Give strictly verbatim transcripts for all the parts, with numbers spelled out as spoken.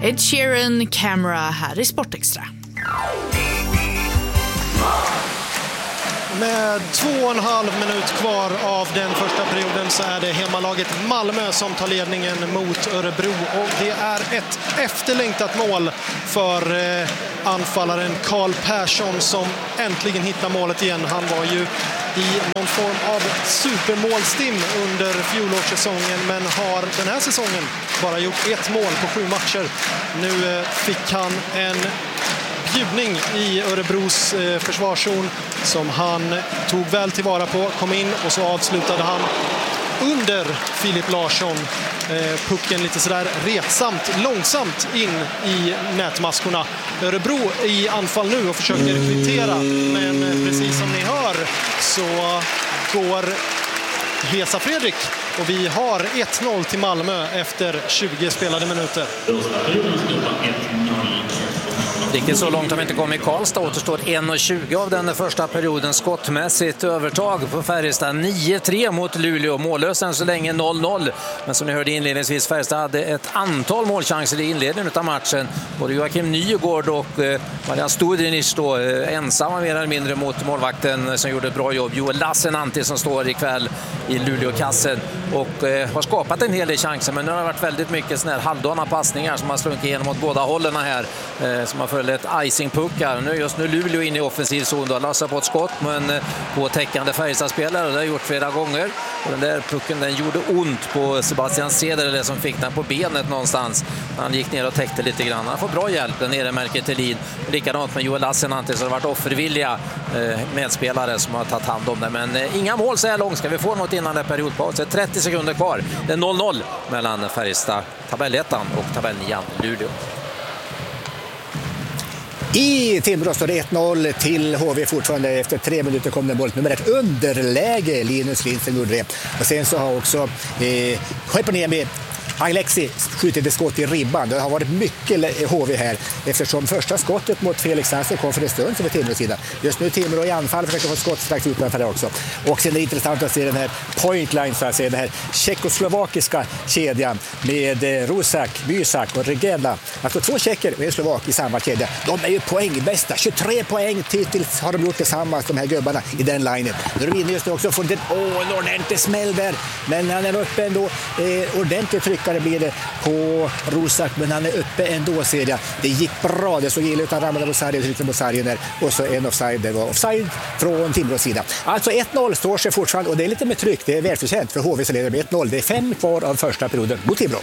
Ed Sheeran, Camera här i Sportextra. Med två och en halv minut kvar av den första perioden så är det hemmalaget Malmö som tar ledningen mot Örebro. Och det är ett efterlängtat mål för eh, anfallaren Karl Persson som äntligen hittar målet igen. Han var ju i någon form av supermålstim under fjolårssäsongen men har den här säsongen bara gjort ett mål på sju matcher. Nu eh, fick han en bjudning i Örebros eh, försvarszon som han tog väl tillvara på, kom in och så avslutade han under Filip Larsson eh, pucken lite sådär retsamt, långsamt in i nätmaskorna. Örebro i anfall nu och försöker kvittera, men eh, precis som ni hör så går Hesa Fredrik och vi har ett noll till Malmö efter tjugo spelade minuter. Riktigt så långt har vi inte kommit i Karlstad. Återstår en tjugo av den första perioden. Skottmässigt övertag på Färjestad. nio tre mot Luleå. Mållösen så länge noll noll. Men som ni hörde inledningsvis, Färjestad hade ett antal målchanser i inledningen av matchen. Både Joakim Nygård och eh, Marian Studrinic då eh, ensamma mer eller mindre mot målvakten som gjorde ett bra jobb. Joel Lassinantti som står ikväll i Luleå-kassen och eh, har skapat en hel del chanser. Men nu har det varit väldigt mycket såna här halvdana passningar som har slunkit igenom åt båda hållen här. Eh, som har följt ett icing-puckar. Nu just nu Luleå in i offensiv zon. Då lassar på ett skott men eh, på täckande Färjestad-spelare. Det har gjort flera gånger. Och den där pucken den gjorde ont på Sebastian Ceder som fick den på benet någonstans. Han gick ner och täckte lite grann. Han får bra hjälp där nere, Melker Thelin. Likadant med Joel Lassinantti så har det varit offervilliga eh, medspelare som har tagit hand om det. Men eh, inga mål så här långt. Ska vi få något innan det periodpaus? trettio sekunder kvar. Det är noll noll mellan Färjestad, tabellettan och tabellnian Luleå. I Timrå står det ett noll till H V fortfarande. Efter tre minuter kom det målet nummer ett underläge. Linus Lindström gjorde det. Och sen så har också eh, Höjponemi Alexi skjutit ett skott i ribban. Det har varit mycket H V här eftersom första skottet mot Felix Hansen kom för en stund för Timrås sida. Just nu Timrå i anfall försöker få skott strax utanför det också. Och sen är det intressant att se den här pointline, så att säga, den här tjeckoslovakiska kedjan med Rusak, Bysak och Regela. Alltså två tjecker med Slovak i samma kedja. De är ju poängbästa. tjugotre poäng hittills har de gjort tillsammans, de här gubbarna i den linjen. Nu är de inne just nu också och får en åh, ordentlig smäll där. Men han är uppe ändå eh, ordentligt tryck. Det blir det på Rusak, men han är uppe ändå, ser jag. Det gick bra, det såg illa ut. Han ramlade på sargen, tryckte på sargen där. Och så en offside, det var offside från Timrås sida. Alltså ett noll står sig fortfarande och det är lite med tryck. Det är välförtjänt för H V så leder med ett noll. Det är fem kvar av första perioden mot Timrå.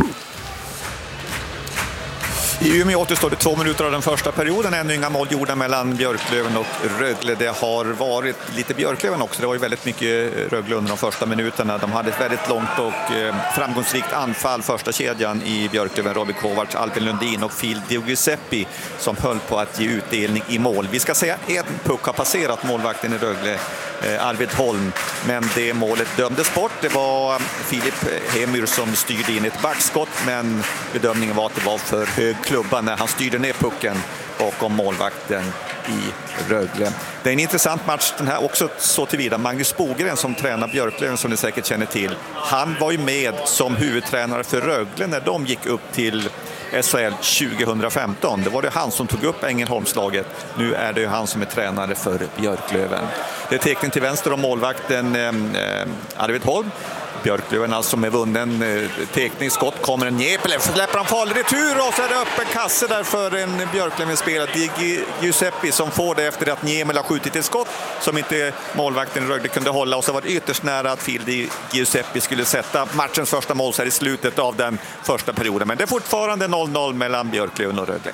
I Umeå återstår det två minuter av den första perioden. Ännu inga mål gjorda mellan Björklöven och Rögle. Det har varit lite Björklöven också. Det var ju väldigt mycket Rögle under de första minuterna. De hade ett väldigt långt och eh, framgångsrikt anfall. Första kedjan i Björklöven, Robin Kovacs, Albin Lundin och Phil Di Giuseppe som höll på att ge utdelning i mål. Vi ska säga en puck har passerat målvakten i Rögle, eh, Arvid Holm. Men det målet dömdes bort. Det var Filip Hemyr som styrde in ett backskott, men bedömningen var att det var för hög klubba när han styrde ner pucken bakom målvakten i Rögle. Det är en intressant match den här också så tillvida. Magnus Bogren som tränar Björklöven, som ni säkert känner till, han var ju med som huvudtränare för Rögle när de gick upp till S H L tjugohundrafemton. Det var det han som tog upp Ängelholmslaget. Nu är det ju han som är tränare för Björklöven. Det är teckning till vänster om målvakten eh, Arvid Holm. Björklöven alltså med vunnen eh, tekningsskott. Kommer en Njepele, släpper han farlig retur och så är det öppen kasse där för en Björklöven-spelare, Di Giuseppe, som får det efter att Njemel har skjutit ett skott som inte målvakten Rögle kunde hålla, och så var det ytterst nära att Phil Di Giuseppe skulle sätta matchens första mål så här i slutet av den första perioden. Men det är fortfarande noll noll mellan Björklöven och Rögle.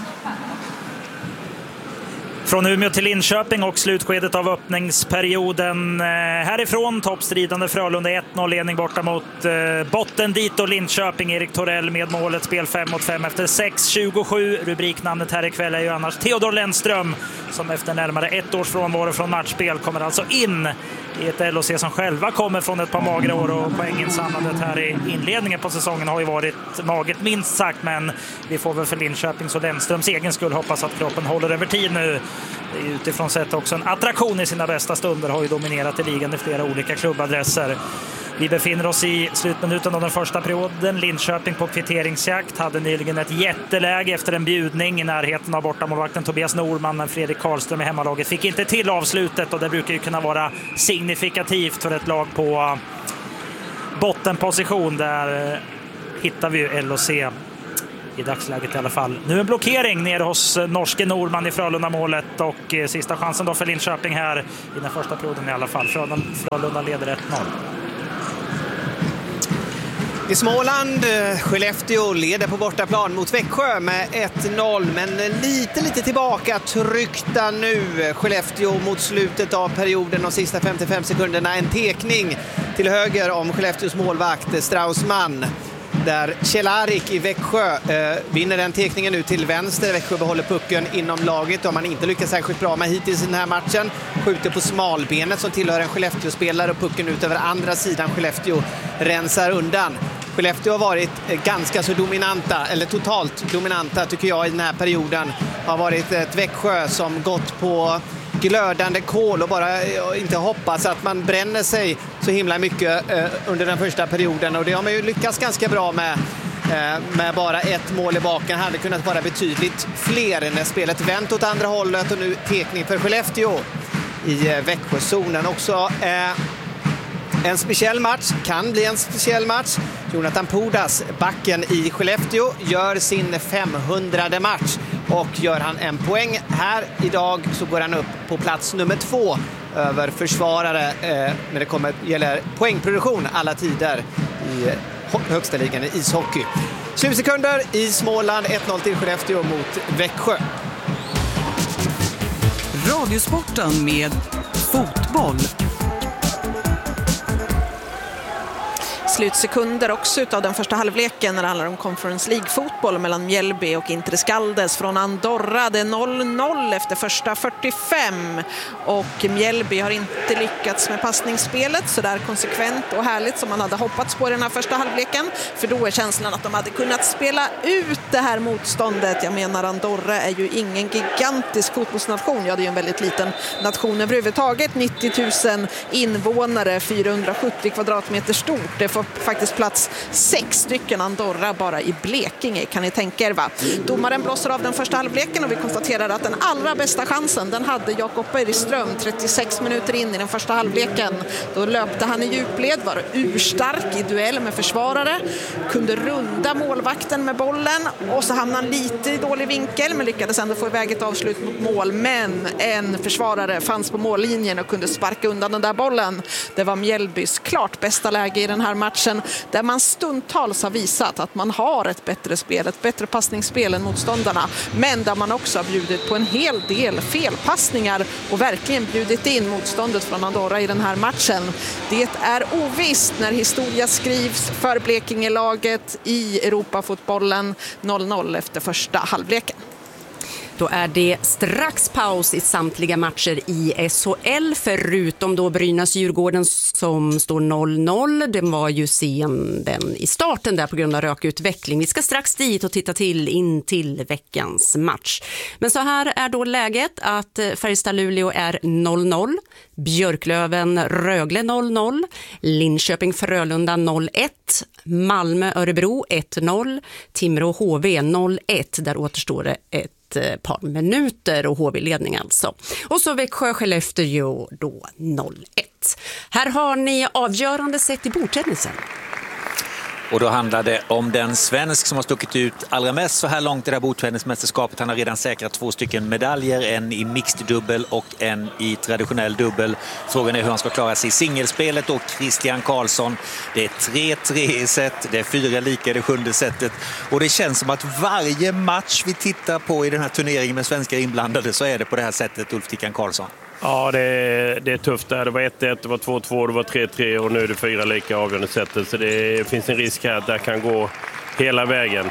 Från Umeå till Linköping och slutskedet av öppningsperioden. Härifrån toppstridande Frölunda ett noll ledning borta mot eh, botten dit och Linköping. Erik Torell med målet, spel fem mot fem efter sex tjugosju. Rubriknamnet här ikväll är ju annars Theodor Lennström som efter närmare ett års frånvaro från matchspel kommer alltså in i ett L O C som själva kommer från ett par magra år, och poänginsamlandet här i inledningen på säsongen har ju varit maget minst sagt, men vi får väl för Linköpings och Lennströms egen skull hoppas att kroppen håller över tid nu. Det är utifrån sett också en attraktion i sina bästa stunder, har ju dominerat i ligan i flera olika klubbadresser. Vi befinner oss i slutminuten av den första perioden. Linköping på kvitteringsjakt hade nyligen ett jätteläge efter en bjudning i närheten av bortamålvakten Tobias Norman, men Fredrik Karlström i hemmalaget fick inte till avslutet, och det brukar ju kunna vara signifikativt för ett lag på bottenposition. Där hittar vi ju L O C i dagsläget i alla fall. Nu en blockering nere hos norske Norman i Frölunda-målet, och eh, sista chansen då för Linköping här i den första perioden i alla fall. Frölunda, Frölunda leder ett noll. I Småland, Skellefteå leder på bortaplan mot Växjö med ett noll, men lite lite tillbaka tryckta nu. Skellefteå mot slutet av perioden, de sista femtiofem sekunderna. En tekning till höger om Skellefteås målvakt Straussman, där Kjellarik i Växjö eh, vinner den tekningen nu till vänster. Växjö behåller pucken inom laget, och man inte lyckas särskilt bra med hittills i den här matchen. Skjuter på smalbenet som tillhör en Skellefteå-spelare, och pucken ut över andra sidan. Skellefteå rensar undan. Skellefteå har varit ganska så dominanta, eller totalt dominanta tycker jag i den här perioden. Har varit ett Växjö som gått på glödande kol och bara inte hoppas att man bränner sig så himla mycket eh, under den första perioden, och det har man ju lyckats ganska bra med eh, med bara ett mål i baken. Hade kunnat vara betydligt fler när spelet vänt åt andra hållet, och nu tekning för Skellefteå i eh, Växjözonen också. Eh, en speciell match, kan bli en speciell match. Jonathan Pudas, backen i Skellefteå, gör sin femhundrade match, och gör han en poäng här idag så går han upp på plats nummer två över försvarare eh, när det kommer gäller poängproduktion alla tider i högsta ligan i ishockey. Slutsekunder i Småland, ett noll till Skellefteå mot Växjö. Radiosporten med fotboll. Slutsekunder också utav den första halvleken när det handlar om Conference League-fotboll mellan Mjällby och Inter Skaldes från Andorra. Det är noll noll efter första fyrtiofem, och Mjällby har inte lyckats med passningsspelet så där konsekvent och härligt som man hade hoppats på i den här första halvleken, för då är känslan att de hade kunnat spela ut det här motståndet. Jag menar, Andorra är ju ingen gigantisk fotbollsnation, ja, det är ju en väldigt liten nation överhuvudtaget, nittio tusen invånare, fyrahundrasjuttio kvadratmeter stort. Det får faktiskt plats sex stycken Andorra bara i Blekinge, kan ni tänka er, va? Domaren blåser av den första halvleken, och vi konstaterar att den allra bästa chansen den hade Jakob Bergström trettiosex minuter in i den första halvleken. Då löpte han i djupled, var urstark i duell med försvarare, kunde runda målvakten med bollen, och så hamnade han lite i dålig vinkel men lyckades ändå få iväg ett avslut mot mål. Men en försvarare fanns på mållinjen och kunde sparka undan den där bollen. Det var Mjällbys klart bästa läge i den här matchen, där man stundtals har visat att man har ett bättre spel, ett bättre passningsspel än motståndarna, men där man också har bjudit på en hel del felpassningar och verkligen bjudit in motståndet från Andorra i den här matchen. Det är ovisst när historia skrivs för Blekinge-laget i Europafotbollen. Noll noll efter första halvleken. Då är det strax paus i samtliga matcher i S H L, förutom då Brynäs-Djurgården som står noll noll. Den var ju sen den i starten där på grund av rökutveckling. Vi ska strax dit och titta till in till veckans match. Men så här är då läget att Färjestad-Luleå är noll noll, Björklöven-Rögle noll noll, Linköping-Frölunda noll ett, Malmö-Örebro ett noll, Timrå-H V noll ett. Där återstår det ett ett par minuter och H V-ledning alltså. Och så Växjö Skellefteå då noll ett. Här har ni avgörande sett i bordtennisen. Och då handlar det om den svensk som har stuckit ut allra mest så här långt i det här bordtennismästerskapet. Han har redan säkrat två stycken medaljer, en i mixed dubbel och en i traditionell dubbel. Frågan är hur han ska klara sig i singelspelet, och Christian Karlsson. Det är tre tre i set, det är fyra lika i det sjunde setet, och det känns som att varje match vi tittar på i den här turneringen med svenskar inblandade så är det på det här sättet, Ulf Tickan Karlsson. Ja, det är, det är tufft där. Det var ett ett, det var två två, det var tre tre och nu är det fyra lika avgörande sättet. Så det finns en risk här att det kan gå hela vägen.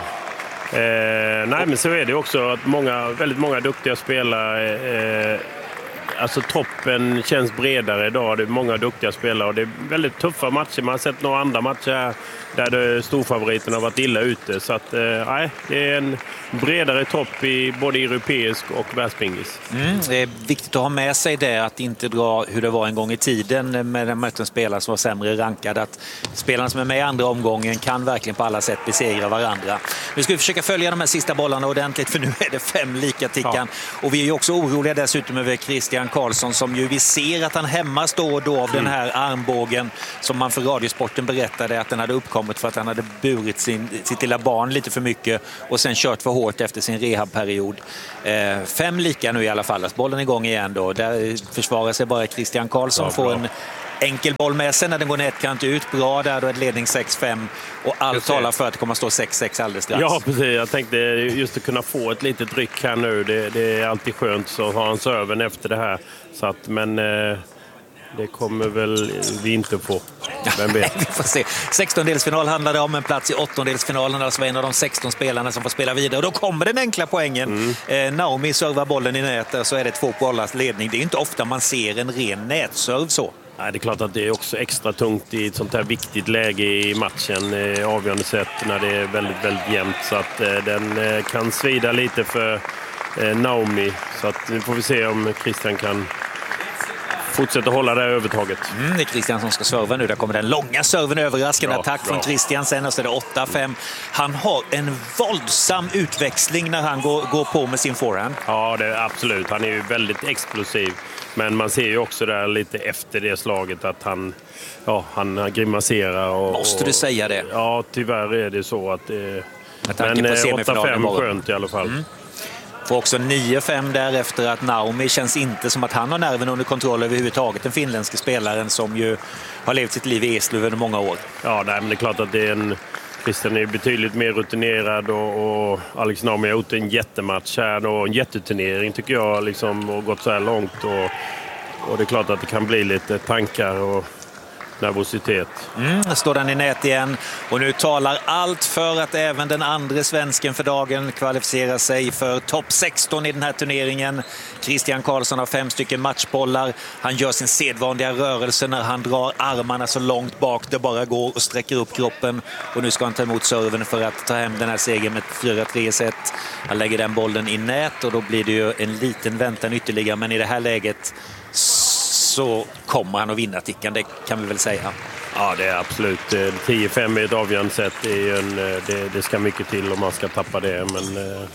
Eh, nej, men så är det också att många, väldigt många duktiga spelare eh, alltså toppen känns bredare idag. Det är många duktiga spelare och det är väldigt tuffa matcher. Man har sett några andra matcher här där det storfavoriterna har varit illa ute. Så att, nej, eh, det är en bredare topp i både europeisk och världspingis. Mm, det är viktigt att ha med sig det, att inte dra hur det var en gång i tiden med den möten spelare som var sämre rankade. Att spelarna som är med i andra omgången kan verkligen på alla sätt besegra varandra. Nu ska vi försöka följa de här sista bollarna ordentligt, för nu är det fem lika tickan. Ja. Och vi är ju också oroliga dessutom över Christian Karlsson, som ju vi ser att han hämmas då och då av mm. den här armbågen som man för Radiosporten berättade att den hade uppkommit för att han hade burit sin, sitt lilla barn lite för mycket och sen kört för hårt efter sin rehabperiod. Eh, fem lika nu i alla fall. Bollen är igång igen då. Där försvarar sig bara Christian Karlsson. Ja, får en enkel boll med sig när den går nätkant ut. Bra där, då är det ledning sex fem. Och allt talar för att det kommer att stå sex sex alldeles strax. Ja, precis. Jag tänkte just att kunna få ett litet ryck här nu. Det, det är alltid skönt, så har han serven efter det här. Så att, men... Eh... Det kommer väl vi inte få. Vem vet? Vi får se. sextondelsfinal handlade om en plats i åttondelsfinalen. Alltså en av de sexton spelarna som får spela vidare. Och då kommer den enkla poängen. Mm. Eh, Naomi servar bollen i nätet, så är det två bollars ledning. Det är inte ofta man ser en ren nätserv så. Nej, det är klart att det är också extra tungt i ett sånt här viktigt läge i matchen. Eh, avgörande sätt när det är väldigt, väldigt jämnt. Så att eh, den eh, kan svida lite för eh, Naomi. Så att nu får vi se om Christian kan fortsätter hålla det övertaget. Mm, det är Christian som ska serva nu. Där kommer den långa serven, överraskande ja, attack bra. Från Christian. Sen och så är det åtta fem. Han har en våldsam utväxling när han går, går på med sin forehand. Ja, det är absolut. Han är ju väldigt explosiv. Men man ser ju också där lite efter det slaget att han, ja, han grimaserar. Och, Måste du säga det? Ja, tyvärr är det så att det... Men åtta fem skönt i alla fall. Mm. Får också nio fem därefter att Naomi känns inte som att han har nerven under kontroll överhuvudtaget. Den finländske spelaren som ju har levt sitt liv i Eslöv under många år. Ja, nej, men det är klart att det är en... Christian är betydligt mer rutinerad och, och Alex Naomi har gjort en jättematch här och en jätteturnering tycker jag liksom, och gått så här långt. Och, och det är klart att det kan bli lite tankar och nervositet. Mm, står den i nät igen och nu talar allt för att även den andra svensken för dagen kvalificerar sig för topp sexton i den här turneringen. Christian Karlsson har fem stycken matchbollar. Han gör sin sedvanliga rörelse när han drar armarna så långt bak det bara går och sträcker upp kroppen. Och nu ska han ta emot serven för att ta hem den här segern med fyra tre set. Han lägger den bollen i nät och då blir det ju en liten väntan ytterligare, men i det här läget så kommer han att vinna tickan, det kan vi väl säga. Ja, det är absolut. tio fem är ett avgörande sätt. Det, är en, det, det ska mycket till om man ska tappa det, men...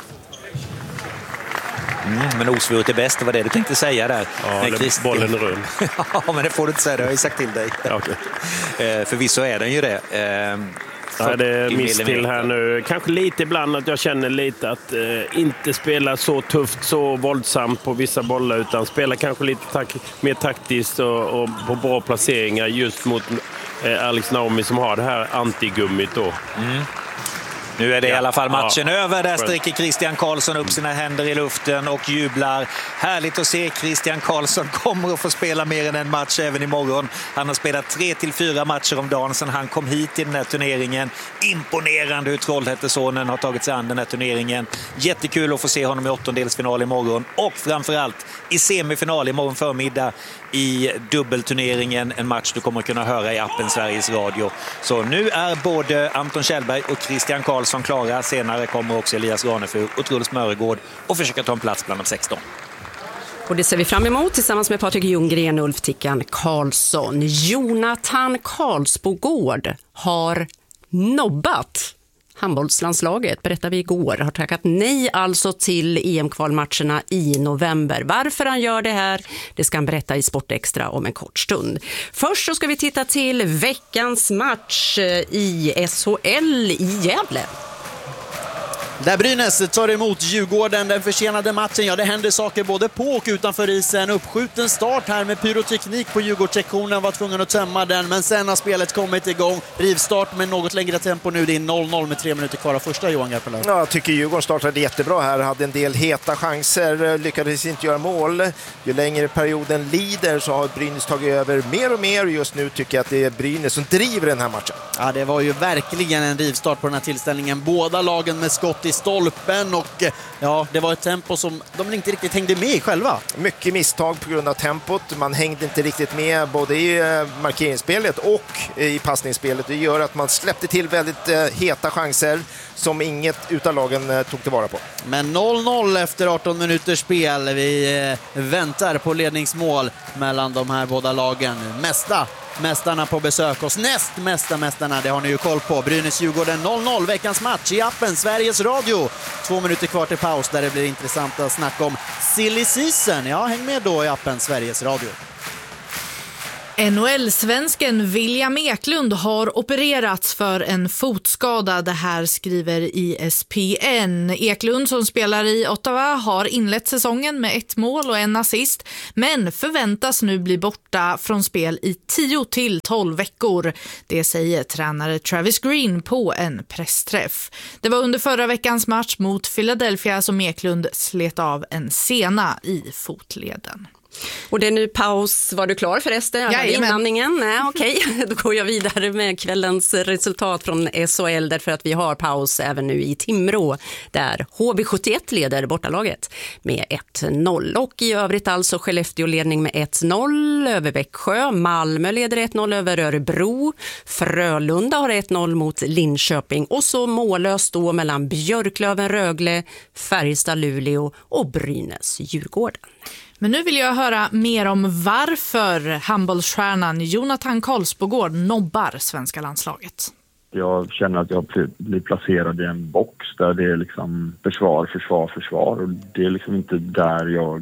Mm, men osvuret är bäst, det var det du tänkte säga där. Ja, men Christ... bollen är rund. Ja, men det får du inte säga, det har jag sagt till dig. Okay. Förvisso är den ju det. Ja, det är miss till här nu. Kanske lite ibland att jag känner lite att eh, inte spela så tufft, så våldsamt på vissa bollar, utan spela kanske lite tak- mer taktiskt och, och på bra placeringar just mot eh, Alex Naomi som har det här antigummit då. Mm. Nu är det ja. i alla fall matchen ja. över. Där sträcker Christian Karlsson upp sina händer i luften och jublar. Härligt att se. Christian Karlsson kommer att få spela mer än en match även imorgon. Han har spelat tre till fyra matcher om dagen sedan han kom hit till den här turneringen. Imponerande hur Trollhättesonen har tagit sig an den här turneringen. Jättekul att få se honom i åttondelsfinal imorgon. Och framförallt i semifinal imorgon förmiddag i dubbelturneringen. En match du kommer att kunna höra i appen Sveriges Radio. Så nu är både Anton Kjellberg och Christian Karlsson klara. Senare kommer också Elias Ranefur och Truls Mörgård och försöka ta en plats bland de sexton. Och det ser vi fram emot tillsammans med Patrik Ljunggren och Ulf Tickan Karlsson. Jonathan Karlsbogård har nobbat handbollslandslaget, berättade vi igår, har tackat nej alltså till E M-kvalmatcherna i november. Varför han gör det här, det ska han berätta i Sportextra om en kort stund. Först så ska vi titta till veckans match i S H L i Gävle. Där Brynäs tar emot Djurgården, den försenade matchen. Ja, det händer saker både på och utanför isen. Uppskjuten start här med pyroteknik på Djurgårdssektionen, var tvungen att tömma den. Men sen har spelet kommit igång. Rivstart med något längre tempo nu. Det är noll noll med tre minuter kvar av första, Johan Garpenlöv. Ja, jag tycker Djurgården startade jättebra här. Hade en del heta chanser, lyckades inte göra mål. Ju längre perioden lider så har Brynäs tagit över mer och mer. Just nu tycker jag att det är Brynäs som driver den här matchen. Ja, det var ju verkligen en rivstart på den här tillställningen. Båda lagen med skott skott i stolpen och ja, det var ett tempo som de inte riktigt hängde med i själva. Mycket misstag på grund av tempot. Man hängde inte riktigt med både i markeringsspelet och i passningsspelet. Det gör att man släppte till väldigt heta chanser som inget utav lagen tog tillvara på. Men noll noll efter arton minuters spel. Vi väntar på ledningsmål mellan de här båda lagen. Mästa mästarna på besök hos näst mesta mästarna, det har ni ju koll på. Brynäs-Djurgården noll noll, veckans match i appen Sveriges Radio. Två minuter kvar till paus där det blir intressant att snacka om silly season. Ja, häng med då i appen Sveriges Radio. N H L-svensken William Eklund har opererats för en fotskada. Det här skriver E S P N. Eklund som spelar i Ottawa har inlett säsongen med ett mål och en assist, men förväntas nu bli borta från spel i tio till tolv veckor. Det säger tränare Travis Green på en pressträff. Det var under förra veckans match mot Philadelphia som Eklund slet av en sena i fotleden. Och det är nu paus. Var du klar förresten? Ja, inandningen? Nej, okej. Okay. Då går jag vidare med kvällens resultat från S H L därför att vi har paus även nu i Timrå där H V sjuttioett leder bortalaget med ett noll. Och i övrigt alltså Skellefteå ledning med ett noll över Växjö. Malmö leder ett noll över Örebro. Frölunda har ett noll mot Linköping. Och så mållöst då mellan Björklöven, Rögle, Färjestad, Luleå och Brynäs, Djurgården. Men nu vill jag höra mer om varför handbollsstjärnan Jonathan Karlsbogård nobbar svenska landslaget. Jag känner att jag blir placerad i en box där det är liksom försvar, försvar, försvar. Och det är liksom inte där jag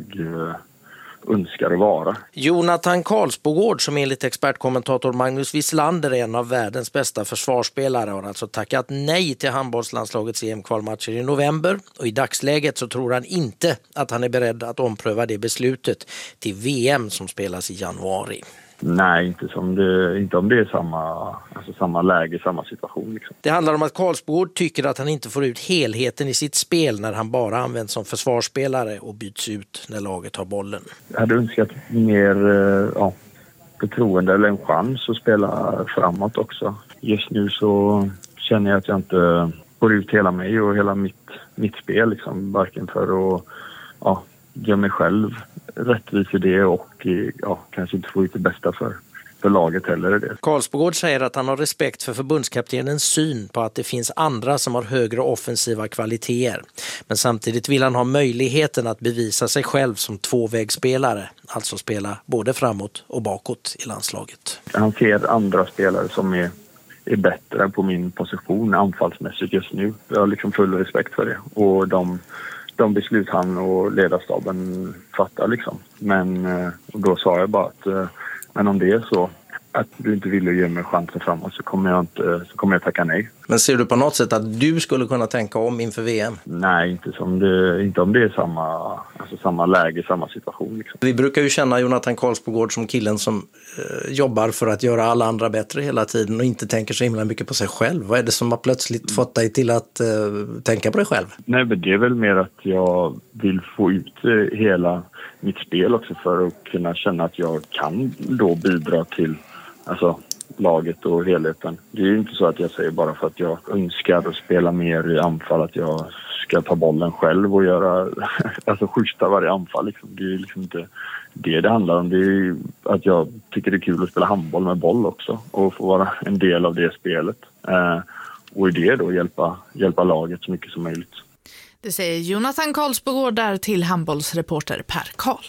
önskar att vara. Jonathan Karlsbogård, som enligt expertkommentator Magnus Wislander är en av världens bästa försvarsspelare, har alltså tackat nej till handbollslandslagets E M-kvalmatcher i november, och i dagsläget så tror han inte att han är beredd att ompröva det beslutet till V M som spelas i januari. Nej, inte, som det, inte om det är samma, alltså samma läge, samma situation. Liksom. Det handlar om att Karlsbogård tycker att han inte får ut helheten i sitt spel när han bara används som försvarsspelare och byts ut när laget har bollen. Jag hade önskat mer ja, förtroende eller en chans att spela framåt också. Just nu så känner jag att jag inte får ut hela mig och hela mitt, mitt spel. Liksom, varken för att ja, ge mig själv rättvis i det och ja, kanske inte få ut det bästa för, för laget heller. Det. Karlsbogård säger att han har respekt för förbundskaptenens syn på att det finns andra som har högre offensiva kvaliteter. Men samtidigt vill han ha möjligheten att bevisa sig själv som tvåvägsspelare, alltså spela både framåt och bakåt i landslaget. Han ser andra spelare som är, är bättre på min position anfallsmässigt just nu. Jag har liksom full respekt för det. Och de de beslut han och ledarstaben fattar liksom. Men och då sa jag bara att men om det är så att du inte vill ge mig chansen framåt så kommer jag inte så kommer jag tacka nej. Men ser du på något sätt att du skulle kunna tänka om inför V M? Nej, inte som det inte om det är samma alltså samma läge, samma situation liksom. Vi brukar ju känna Jonathan Karlsbogård som killen som eh, jobbar för att göra alla andra bättre hela tiden och inte tänker så himla mycket på sig själv. Vad är det som har plötsligt fått dig till att eh, tänka på dig själv? Nej, men det är väl mer att jag vill få ut eh, hela mitt spel också för att kunna känna att jag kan då bidra till alltså laget och helheten. Det är ju inte så att jag säger bara för att jag önskar att spela mer i anfall att jag ska ta bollen själv och göra alltså skjuta varje anfall liksom. Det är liksom inte det det handlar om. Det är att jag tycker det är kul att spela handboll med boll också och få vara en del av det spelet. Eh, och i det då hjälpa, hjälpa laget så mycket som möjligt. Det säger Jonathan Karlsbogård där till handbollsreporter Per Karl.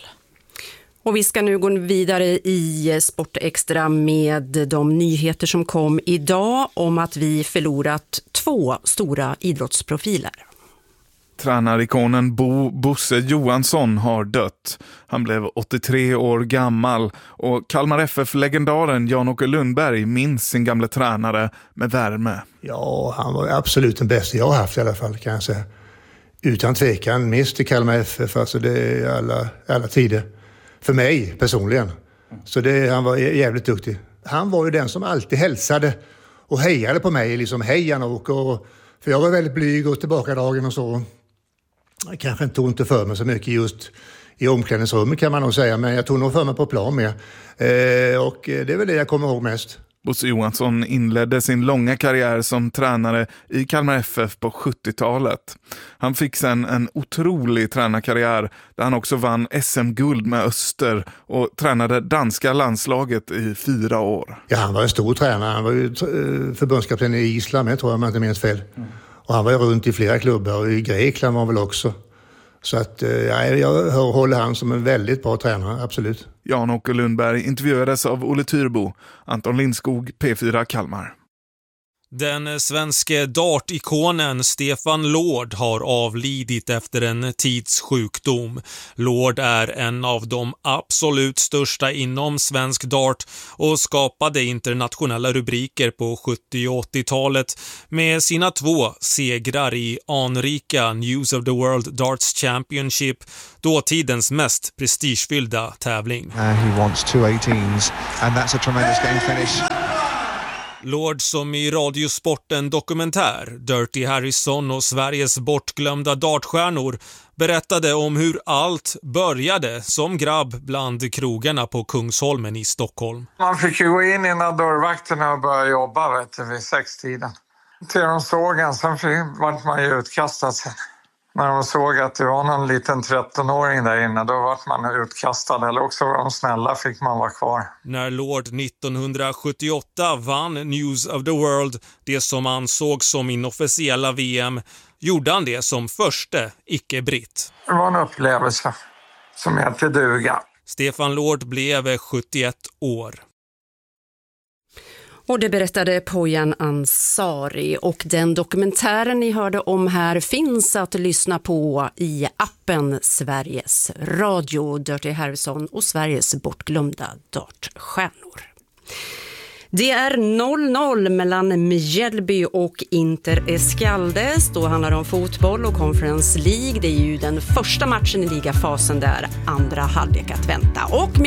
Och vi ska nu gå vidare i Sportextra med de nyheter som kom idag om att vi förlorat två stora idrottsprofiler. Tränarikonen Bo Bosse Johansson har dött. Han blev åttiotre år gammal och Kalmar F F-legendaren Jan-Åke Lundberg minns sin gamla tränare med värme. Ja, han var absolut den bästa jag har haft i alla fall kan jag säga. Utan tvekan, mest i Kalmar F F, alltså det är alla, alla tider. För mig personligen. Så det, han var jävligt duktig. Han var ju den som alltid hälsade och hejade på mig. Liksom hej Jan-Åke. För jag var väldigt blyg och tillbakadragen och så. Jag kanske inte tog inte för mig så mycket just i omklädningsrummet kan man nog säga. Men jag tog nog för mig på plan med. Eh, och det är väl det jag kommer ihåg mest. Bosse Johansson inledde sin långa karriär som tränare i Kalmar F F på sjuttiotalet. Han fick sen en otrolig tränarkarriär där han också vann S M-guld med Öster och tränade danska landslaget i fyra år. Ja, han var en stor tränare. Han var ju förbundskapten i Island, jag tror jag, om jag inte minns fel. Mm. Och han var ju runt i flera klubbar och i Grekland var han väl också. Så att, ja, jag håller han som en väldigt bra tränare, absolut. Jan-Åke Lundberg intervjuades av Olle Tyrbo, Anton Lindskog, P fyra Kalmar. Den svenske dartikonen Stefan Lord har avlidit efter en tids sjukdom. Lord är en av de absolut största inom svensk dart och skapade internationella rubriker på sjuttio- och åttiotalet med sina två segrar i anrika News of the World Darts Championship, dåtidens mest prestigefyllda tävling. Uh, he wants two eighteens and that's a tremendous game finish. Lord som i Radiosporten dokumentär Dirty Harrison och Sveriges bortglömda dartstjärnor berättade om hur allt började som grabb bland krogarna på Kungsholmen i Stockholm. Man fick ju gå in innan dörrvakterna och börja jobba vet du, vid sextiden. Till de såg en, sen var man ju utkastad sen. När de såg att det var någon liten trettonåring där inne, då var man utkastad. Eller också var de snälla, fick man vara kvar. När Lord nittonhundrasjuttioåtta vann News of the World, det som ansågs som inofficiella V M, gjorde han det som första icke-britt. Det var en upplevelse som hette duga. Stefan Lord blev sjuttioett år. Och det berättade Poyan Ansari, och den dokumentären ni hörde om här finns att lyssna på i appen Sveriges Radio, Dirty Harrison och Sveriges bortglömda dartstjärnor. Det är noll noll mellan Mjällby och Inter Escaldes. Då handlar det om fotboll och Conference League. Det är ju den första matchen i ligafasen där, andra halvlek att vänta. Och